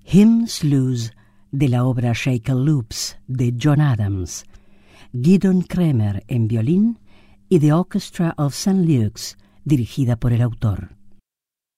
Hymns Loose de la obra Shaker Loops de John Adams, Gideon Kremer en violín y The Orchestra of St. Luke's dirigida por el autor.